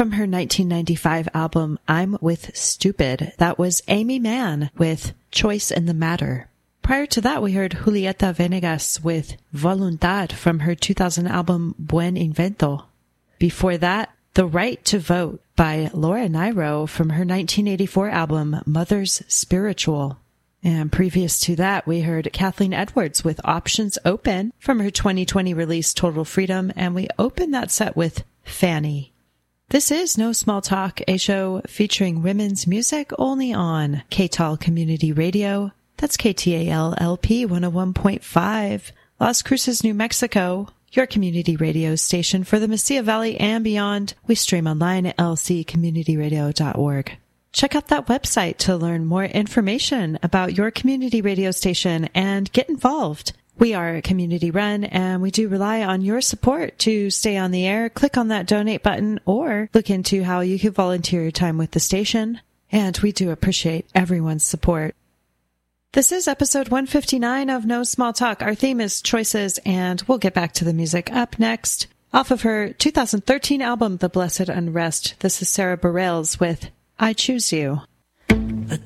From her 1995 album, I'm with Stupid, that was Amy Mann with Choice in the Matter. Prior to that, we heard Julieta Venegas with Voluntad from her 2000 album Buen Invento. Before that, The Right to Vote by Laura Nyro from her 1984 album Mother's Spiritual. And previous to that, we heard Kathleen Edwards with Options Open from her 2020 release Total Freedom, and we opened that set with Fanny. This is No Small Talk, a show featuring women's music only on KTAL Community Radio. That's KTAL-LP 101.5, Las Cruces, New Mexico, your community radio station for the Mesilla Valley and beyond. We stream online at lccommunityradio.org. Check out that website to learn more information about your community radio station and get involved. We are community run and we do rely on your support to stay on the air. Click on that donate button or look into how you can volunteer your time with the station. And we do appreciate everyone's support. This is episode 159 of No Small Talk. Our theme is choices, and we'll get back to the music up next. Off of her 2013 album, The Blessed Unrest, this is Sarah Bareilles with I Choose You.